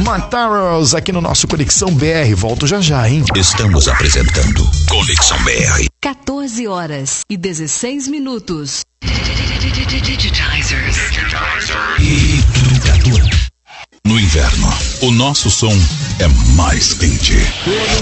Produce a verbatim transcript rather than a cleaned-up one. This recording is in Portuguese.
Montaros aqui no nosso Conexão B R. Volto já já, hein? Estamos apresentando Conexão B R. quatorze horas e dezesseis minutos. No inverno, o nosso som é mais quente.